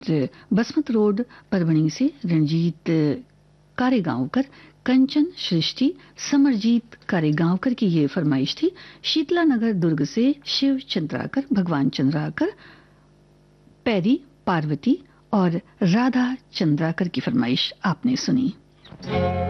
Basmat road Parbhani से रणजीत कारेगांवकर, कंचन सृष्टि, समरजीत कारेगांवकर की ये फरमाइश थी। शीतला नगर दुर्ग से शिव चंद्राकर, भगवान चंद्राकर, पैरी पार्वती और राधा चंद्राकर की फरमाइश आपने सुनी।